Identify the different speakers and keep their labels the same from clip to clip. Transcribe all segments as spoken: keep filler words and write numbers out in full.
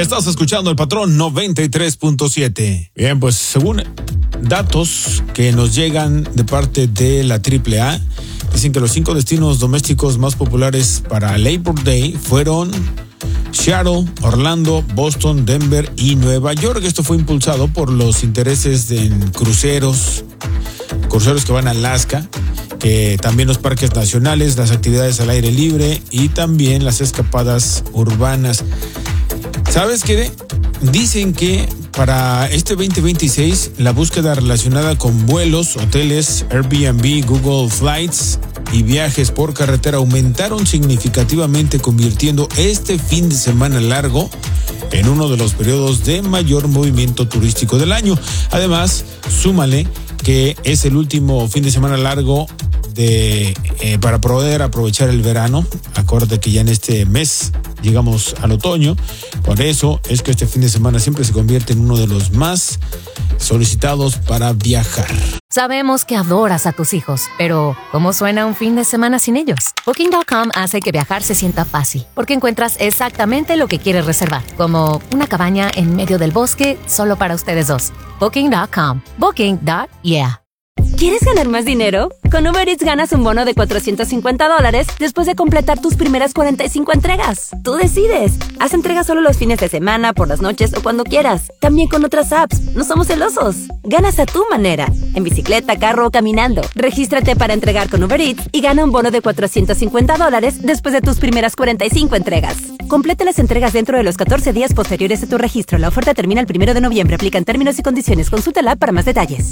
Speaker 1: Estás escuchando El Patrón noventa y tres punto siete. Bien, pues según datos que nos llegan de parte de la triple A, dicen que los cinco destinos domésticos más populares para Labor Day fueron Seattle, Orlando, Boston, Denver y Nueva York. Esto fue impulsado por los intereses en cruceros, cruceros que van a Alaska, que también los parques nacionales, las actividades al aire libre y también las escapadas urbanas. ¿Sabes qué? Dicen que para este veinte veintiséis la búsqueda relacionada con vuelos, hoteles, Airbnb, Google Flights y viajes por carretera aumentaron significativamente, convirtiendo este fin de semana largo en uno de los periodos de mayor movimiento turístico del año. Además, súmale que es el último fin de semana largo de eh, para poder aprovechar el verano. Acuérdate que ya en este mes llegamos al otoño. Por eso es que este fin de semana siempre se convierte en uno de los más solicitados para viajar.
Speaker 2: Sabemos que adoras a tus hijos, pero ¿cómo suena un fin de semana sin ellos? Booking punto com hace que viajar se sienta fácil, porque encuentras exactamente lo que quieres reservar, como una cabaña en medio del bosque solo para ustedes dos. Booking punto com. Booking. Yeah.
Speaker 3: ¿Quieres ganar más dinero? Con Uber Eats ganas un bono de cuatrocientos cincuenta dólares después de completar tus primeras cuarenta y cinco entregas. Tú decides. Haz entregas solo los fines de semana, por las noches o cuando quieras. También con otras apps. No somos celosos. Ganas a tu manera. En bicicleta, carro o caminando. Regístrate para entregar con Uber Eats y gana un bono de cuatrocientos cincuenta dólares después de tus primeras cuarenta y cinco entregas. Completa las entregas dentro de los catorce días posteriores a tu registro. La oferta termina el primero de noviembre. Aplican términos y condiciones. Consúltala para más detalles.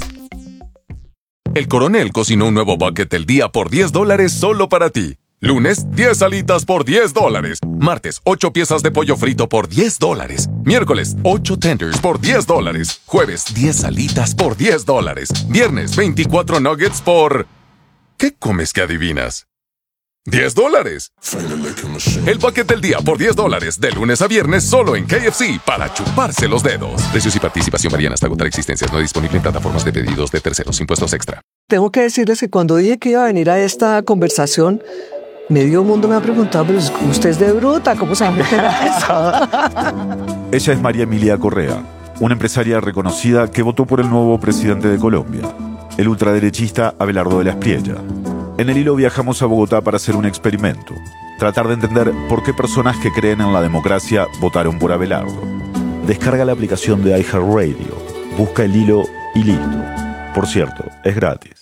Speaker 4: El Coronel cocinó un nuevo bucket del día por diez dólares solo para ti. Lunes, diez alitas por diez dólares. Martes, ocho piezas de pollo frito por diez dólares. Miércoles, ocho tenders por diez dólares. Jueves, diez alitas por diez dólares. Viernes, veinticuatro nuggets por... ¿Qué comes que adivinas? ¡diez dólares! El bucket del día por diez dólares, de lunes a viernes, solo en K F C, para chuparse los dedos. Precios y participación varían hasta agotar existencias. No disponible en plataformas de pedidos de terceros. Impuestos extra.
Speaker 5: Tengo que decirles que cuando dije que iba a venir a esta conversación, medio mundo me ha preguntado, pero usted es de bruta, ¿cómo se llama?
Speaker 6: Ella es María Emilia Correa, una empresaria reconocida que votó por el nuevo presidente de Colombia, el ultraderechista Abelardo de la Espriella. En el hilo viajamos a Bogotá para hacer un experimento, tratar de entender por qué personas que creen en la democracia votaron por Abelardo. Descarga la aplicación de iHeartRadio, busca el hilo y listo. Por cierto, es gratis.